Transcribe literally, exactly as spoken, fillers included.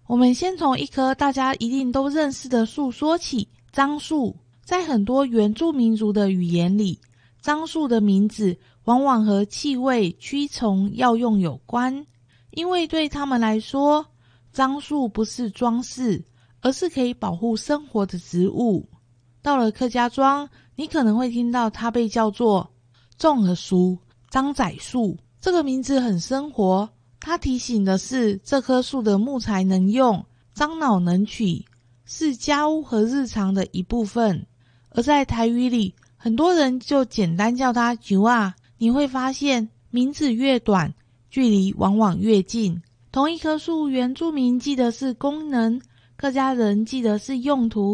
我们先从一棵大家一定都认识的树说起，樟树。在很多原住民族的语言里，樟树的名字往往和气味、驱虫、药用有关，因为对他们来说，樟树不是装饰，而是可以保护生活的植物。到了客家庄，你可能会听到它被叫做种耳树、樟仔树，这个名字很生活，它提醒的是这棵树的木材能用，樟脑能取，是家屋和日常的一部分。而在台语里，很多人就简单叫它竹啊。你会发现名字越短，距离往往越近。同一棵树，原住民记得是功能，客家人记得是用途。